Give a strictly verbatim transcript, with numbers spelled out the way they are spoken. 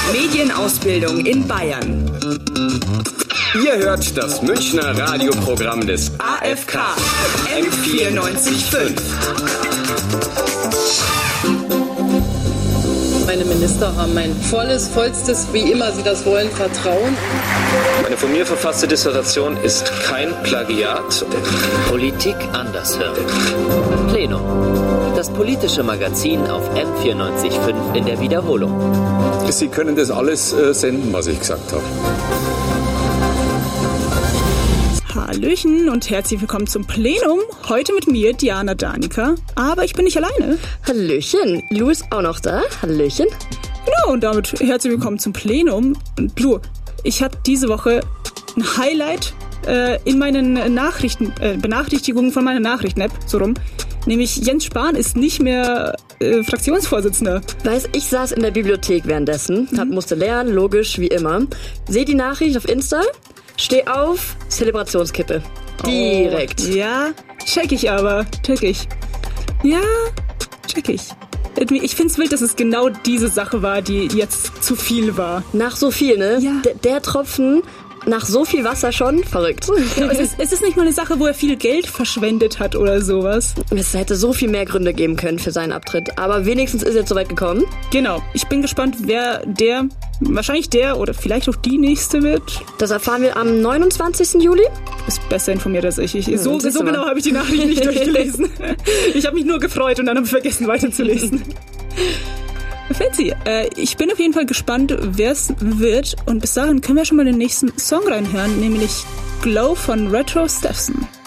Medienausbildung in Bayern. Ihr hört das Münchner Radioprogramm des A F K M vierundneunzig Komma fünf. Meine Minister haben mein volles, vollstes, wie immer sie das wollen, Vertrauen. Eine von mir verfasste Dissertation ist kein Plagiat. Politik anders hören. Plenum. Das politische Magazin auf M vierundneunzig Komma fünf in der Wiederholung. Sie können das alles äh, senden, was ich gesagt habe. Hallöchen und herzlich willkommen zum Plenum. Heute mit mir, Diana Danica. Aber ich bin nicht alleine. Hallöchen. Lou ist auch noch da. Hallöchen. Genau, und damit herzlich willkommen zum Plenum. Und Lou, ich hatte diese Woche ein Highlight äh, in meinen Nachrichten, äh, Benachrichtigungen von meiner Nachrichten-App, so rum. Nämlich Jens Spahn ist nicht mehr äh, Fraktionsvorsitzender. Weiß, ich saß in der Bibliothek währenddessen, mhm. hab, musste lernen, logisch, wie immer. Seh die Nachricht auf Insta, steh auf, Zelebrationskippe. Direkt. Oh, ja, check ich aber, check ich. Ja, check ich. Ich find's wild, dass es genau diese Sache war, die jetzt zu viel war. Nach so viel, ne? Ja. D- der Tropfen... Nach so viel Wasser schon? Verrückt. Ja, es, ist, es ist nicht mal eine Sache, wo er viel Geld verschwendet hat oder sowas. Es hätte so viel mehr Gründe geben können für seinen Abtritt. Aber wenigstens ist er jetzt soweit gekommen. Genau. Ich bin gespannt, wer der, wahrscheinlich der oder vielleicht auch die nächste wird. Das erfahren wir am neunundzwanzigsten Juli. Ist besser informiert als ich. ich hm, so so genau habe ich die Nachricht nicht durchgelesen. Ich habe mich nur gefreut und dann habe ich vergessen weiterzulesen. Fancy. Äh, ich bin auf jeden Fall gespannt, wer es wird. Und bis dahin können wir schon mal den nächsten Song reinhören, nämlich Glow von Retro Steffson.